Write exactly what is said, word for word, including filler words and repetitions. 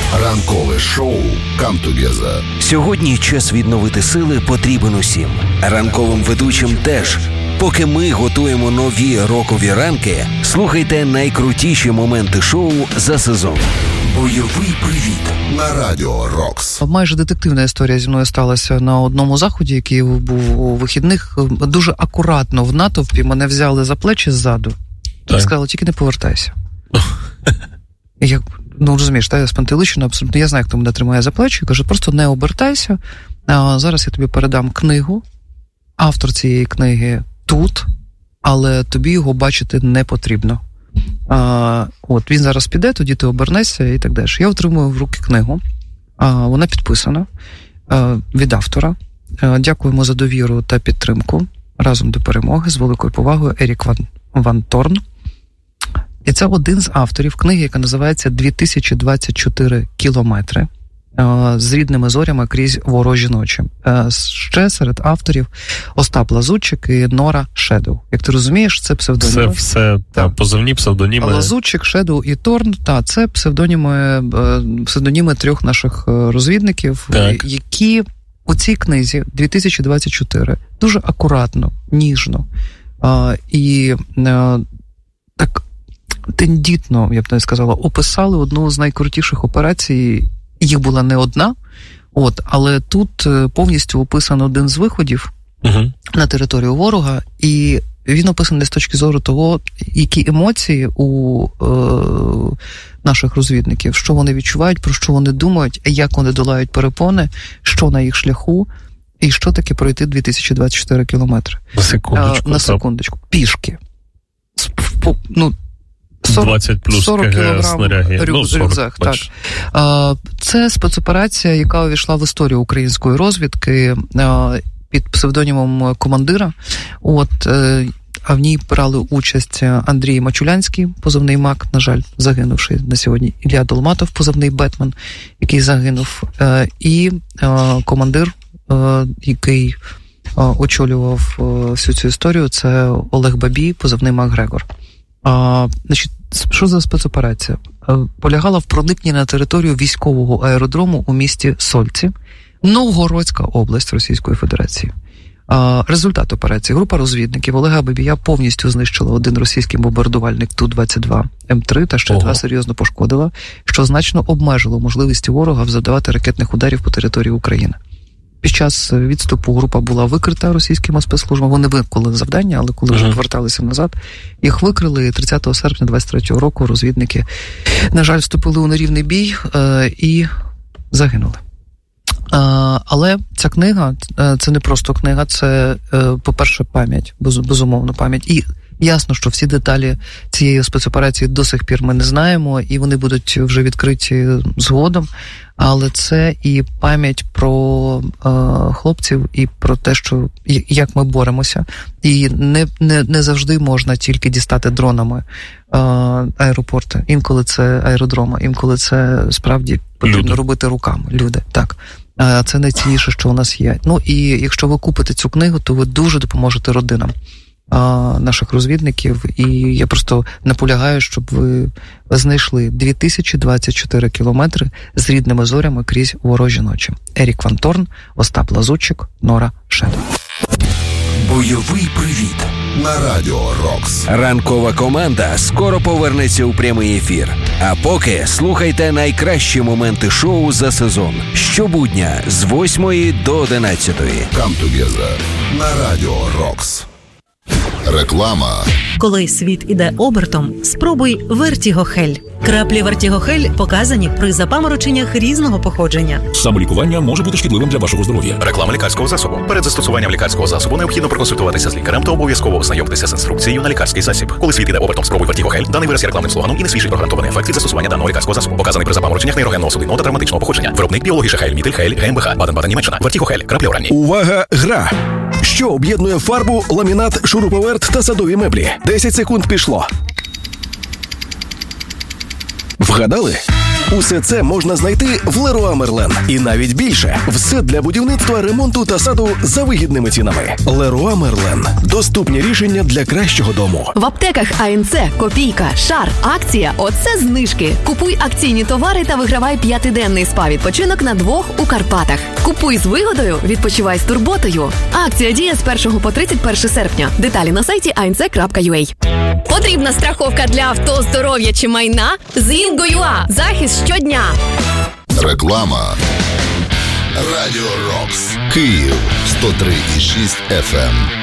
Ранкове шоу «Come Together». Сьогодні час відновити сили потрібен усім. Ранковим ведучим теж. Поки ми готуємо нові рокові ранки, слухайте найкрутіші моменти шоу за сезон. Бойовий привіт на Радіо Рокс. Майже детективна історія зі мною сталася на одному заході, який був у вихідних. Дуже акуратно в натовпі мене взяли за плечі ззаду і сказали, тільки не повертайся. Я, ну розумієш, та я спантеличена абсолютно. Я знаю, хто мене тримає за плечі. Каже, просто не обертайся. А зараз я тобі передам книгу. Автор цієї книги тут, але тобі його бачити не потрібно. А, от, він зараз піде, тоді ти обернешся і так далі. Я отримую в руки книгу. А, вона підписана а, від автора. А, дякуємо за довіру та підтримку. Разом до перемоги. З великою повагою, Ерік Ван, Ван Торн. І це один з авторів книги, яка називається «дві тисячі двадцять чотири кілометри з рідними зорями крізь ворожі ночі». Ще серед авторів Остап Лазутчик і Нора Шедоу. Як ти розумієш, це псевдоніми. Це все та, позивні псевдоніми. Лазутчик, Шедоу і Торн, та, це псевдоніми, псевдоніми трьох наших розвідників, так. Які у цій книзі «дві тисячі двадцять чотири» дуже акуратно, ніжно і так тендітно, я б не сказала, описали одну з найкрутіших операцій. Їх була не одна, от, але тут повністю описано один з виходів uh-huh. на територію ворога, і він описаний з точки зору того, які емоції у е, наших розвідників, що вони відчувають, про що вони думають, як вони долають перепони, що на їх шляху, і що таке пройти дві тисячі двадцять чотири кілометри. На секундочку. А, на секундочку. Пішки. Ну, двадцять плюс кг снаряги. Рю, ну, сорок, рюкзак, так. А, це спецоперація, яка увійшла в історію української розвідки а, під псевдонімом командира. От, а в ній брали участь Андрій Мачулянський, позивний Мак, на жаль, загинувший на сьогодні, Ілля Долматов, позивний Бетмен, який загинув, а, і а, командир, а, який а, очолював а, всю цю історію, це Олег Бабій, позивний Мак Грегор. А, значить, що за спецоперація? А, полягала в проникненні на територію військового аеродрому у місті Сольці, Новгородська область Російської Федерації. А, результат операції. Група розвідників Олега Бабія повністю знищила один російський бомбардувальник Ту двадцять два Ем три та ще Ого. два серйозно пошкодила, що значно обмежило можливості ворога завдавати ракетних ударів по території України. Під час відступу група була викрита російськими спецслужбами. Вони виконали завдання, але коли вже поверталися назад, їх викрили. Тридцятого серпня двадцять третього року розвідники, на жаль, вступили у нерівний бій е, і загинули. Е, але ця книга, е, це не просто книга, це, е, по-перше, пам'ять, без, безумовно пам'ять. І ясно, що всі деталі цієї спецоперації до сих пір ми не знаємо, і вони будуть вже відкриті згодом. Але це і пам'ять про е, хлопців, і про те, що як ми боремося. І не, не, не завжди можна тільки дістати дронами е, аеропорти. Інколи це аеродроми, інколи це справді потрібно люди. робити руками. Люди, так. Е, це найцінніше, що у нас є. Ну і якщо ви купите цю книгу, то ви дуже допоможете родинам наших розвідників, і я просто наполягаю, щоб ви знайшли дві тисячі двадцять чотири кілометри з рідними зорями крізь ворожі ночі. Ерік Ван Торн, Остап Лазутчик, Нора Шедоу. Бойовий привіт на Радіо Рокс. Ранкова команда скоро повернеться у прямий ефір. А поки слухайте найкращі моменти шоу за сезон. Щобудня з восьмої до одинадцятої. Come Together на Радіо Рокс. Реклама. Коли світ іде обертом, спробуй Вертігохель. Краплі Вертігохель показані при запамороченнях різного походження. Самолікування може бути шкідливим для вашого здоров'я. Реклама лікарського засобу. Перед застосуванням лікарського засобу необхідно проконсультуватися з лікарем та обов'язково ознайомитися з інструкцією на лікарський засіб. Коли світ іде обертом, спробуй Вертігохель. Даний вираз є рекламним слоганом і не свідчить про гарантований ефект від застосування даного лікарського засобу. Показаний при запамороченнях нейрогенного судинного та травматичного походження. Виробник біологіча Хель, Мітель Хель, ГМБХ, Баден-Баден, Німеччина. Вертігохель. Краплі оранні. Увага! Гра! Що об'єднує фарбу, ламінат, шуруповерт та садові меблі? десять секунд пішло. Вгадали? Усе це можна знайти в Леруа Мерлен. І навіть більше. Все для будівництва, ремонту та саду за вигідними цінами. Леруа Мерлен. Доступні рішення для кращого дому. В аптеках АНЦ, Копійка, Шар, акція «Оце знижки». Купуй акційні товари та вигравай п'ятиденний спа-відпочинок на двох у Карпатах. Купуй з вигодою, відпочивай з турботою. Акція діє з першого по тридцять перше серпня. Деталі на сайті ей ен це крапка ю ей. Потрібна страховка для авто, здоров'я чи майна? З Інго.ua. Захист щодня. Реклама. Радіо Рокс. Київ сто три і шість еф ем.